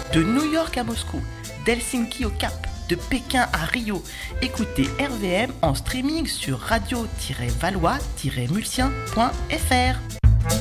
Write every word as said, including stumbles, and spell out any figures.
De New York à Moscou, d'Helsinki au Cap, de Pékin à Rio, écoutez R V M en streaming sur radio tiret valois tiret mulsien point f r.